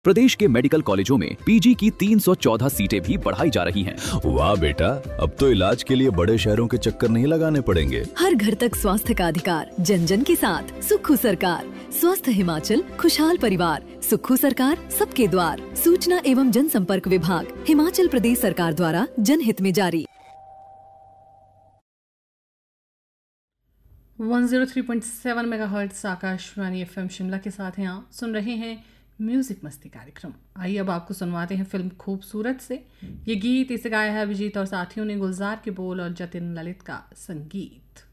प्रदेश के मेडिकल कॉलेजों में पीजी की 314 सीटें भी बढ़ाई जा रही हैं। वाह बेटा, अब तो इलाज के लिए बड़े शहरों के चक्कर नहीं लगाने पड़ेंगे। हर घर तक स्वास्थ्य का अधिकार, जन जन के साथ सुक्खू सरकार। स्वस्थ हिमाचल, खुशहाल परिवार। सुक्खू सरकार, सबके द्वार। सूचना एवं जनसंपर्क विभाग, हिमाचल प्रदेश सरकार द्वारा जनहित में जारी। 103.7 मेगाहर्ट्ज़ आकाशवाणी एफएम शिमला के साथ हैं आप सुन रहे हैं म्यूजिक मस्ती कार्यक्रम। आइए अब आपको सुनवाते हैं फिल्म खूबसूरत से ये गीत। इसे गाया है अभिजीत और साथियों ने, गुलजार के बोल और जतिन ललित का संगीत।